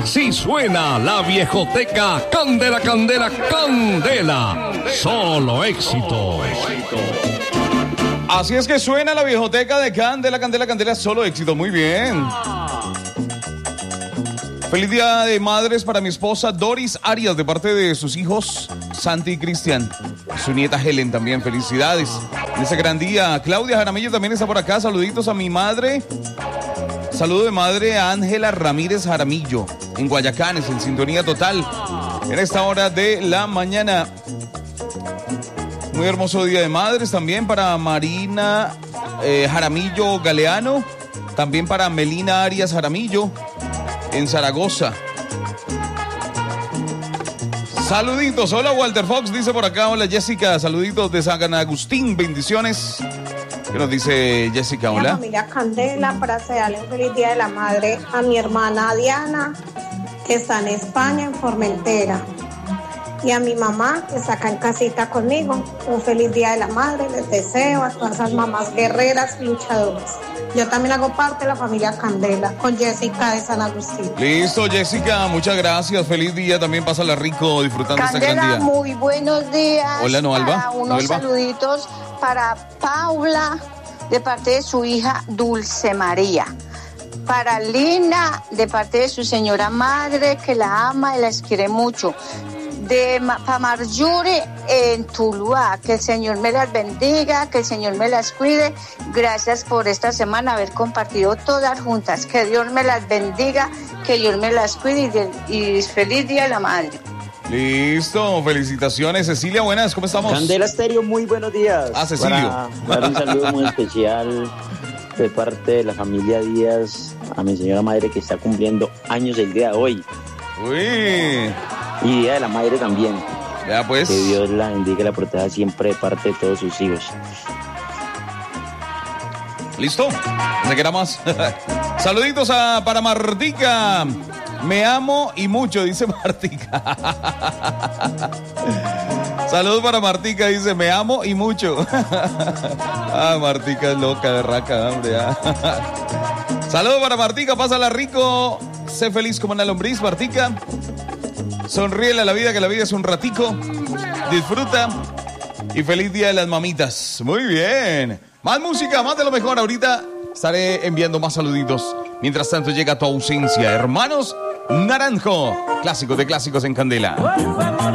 Así suena la viejoteca Candela, Candela, Candela. Solo éxito. Así es que suena la viejoteca de Candela, Candela, Candela, solo éxito. Muy bien. Feliz día de madres para mi esposa Doris Arias, de parte de sus hijos Santi y Cristian. Su nieta Helen también, felicidades. En ese gran día, Claudia Jaramillo también está por acá. Saluditos a mi madre. Saludo de madre a Ángela Ramírez Jaramillo, en Guayacanes, en sintonía total, en esta hora de la mañana. Muy hermoso día de madres también para Marina Jaramillo Galeano, también para Melina Arias Jaramillo, en Zaragoza. Saluditos, hola Walter Fox, dice por acá, hola Jessica, saluditos de San Agustín, bendiciones. ¿Qué nos dice Jessica? Hola. La familia Candela, para desearle un feliz día de la madre a mi hermana Diana, que está en España, en Formentera. Y a mi mamá, que está acá en casita conmigo. Un feliz día de la madre, les deseo a todas esas mamás guerreras, luchadoras. Yo también hago parte de la familia Candela, con Jessica de San Agustín. Listo, Jessica, muchas gracias. Feliz día, también pásala rico disfrutando Candela, esta gran día. Muy buenos días. Hola, Noalba. Para unos Noelba. saluditos para Paula, de parte de su hija Dulce María. Para Lina, de parte de su señora madre, que la ama y la quiere mucho. Para Marjorie en Tuluá, que el Señor me las bendiga, que el Señor me las cuide. Gracias por esta semana haber compartido todas juntas. Que Dios me las bendiga, que Dios me las cuide y feliz día de la madre. Listo, felicitaciones. Cecilia, buenas, ¿cómo estamos? Candela Estéreo, muy buenos días. Ah, Cecilio. Para dar un saludo muy especial de parte de la familia Díaz a mi señora madre, que está cumpliendo años el día de hoy. Uy. Y día de la madre también. Ya pues. Que Dios la bendiga y la proteja siempre de parte de todos sus hijos. ¿Listo? ¿Se queda más? Saluditos para Martica. Me amo y mucho, dice Martica. Saludos para Martica, dice, me amo y mucho. Ah, Martica es loca, de raca, hombre. Saludos para Martica, pásala rico. Sé feliz como una lombriz, Martica. Sonríele a la vida, que la vida es un ratico. Disfruta. Y feliz día de las mamitas. Muy bien. Más música, más de lo mejor. Ahorita estaré enviando más saluditos. Mientras tanto llega tu ausencia. Hermanos Naranjo. Clásicos de clásicos en Candela.